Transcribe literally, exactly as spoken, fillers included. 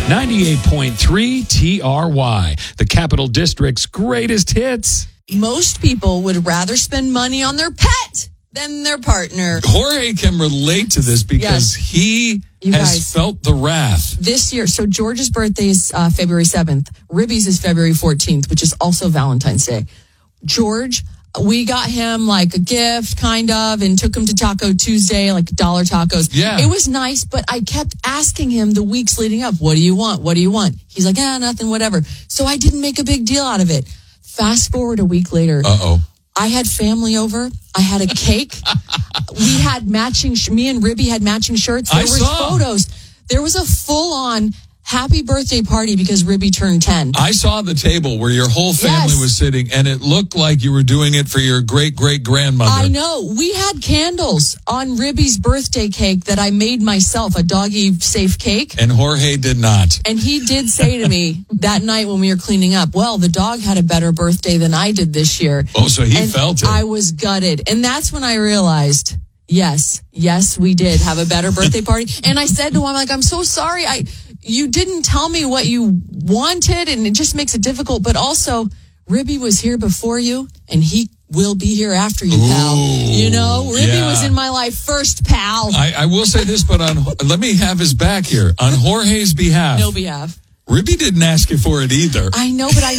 ninety-eight point three T R Y, the Capital District's greatest hits. Most people would rather spend money on their pet than their partner. Jorge can relate to this because Yes. he You has guys. felt the wrath. This year, so George's birthday is uh, February seventh. Ribby's is February fourteenth, which is also Valentine's Day. George, we got him like a gift, kind of, and took him to Taco Tuesday, like dollar tacos. Yeah. It was nice, but I kept asking him the weeks leading up, what do you want? What do you want? He's like, ah, nothing, whatever. So I didn't make a big deal out of it. Fast forward a week later. Uh-oh. I had family over. I had a cake. We had matching, sh- me and Ribby had matching shirts. There I were saw. photos. There was a full-on happy birthday party because Ribby turned ten. I saw the table where your whole family Yes. was sitting, and it looked like you were doing it for your great-great-grandmother. I know. We had candles on Ribby's birthday cake that I made myself, a doggy-safe cake. And Jorge did not. And he did say to me that night when we were cleaning up, well, the dog had a better birthday than I did this year. Oh, so he And felt it. I was gutted. And that's when I realized, yes, yes, we did have a better birthday party. And I said to him, like, I'm so sorry. I, you didn't tell me what you wanted, and it just makes it difficult. But also, Ribby was here before you, and he will be here after you, pal. Ooh, You know, Ribby yeah. was in my life first, pal. I, I will say this, but on let me have his back here. On Jorge's behalf, No behalf. Ribby didn't ask you for it either. I know, but I